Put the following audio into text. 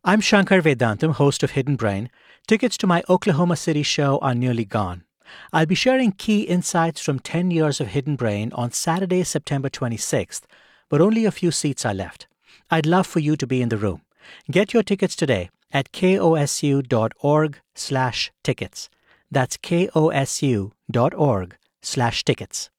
I'm Shankar Vedantam, host of Hidden Brain. Tickets to my Oklahoma City show are nearly gone. I'll be sharing key insights from 10 years of Hidden Brain on Saturday, September 26th, but only a few seats are left. I'd love for you to be in the room. Get your tickets today at kosu.org/tickets. That's kosu.org/tickets.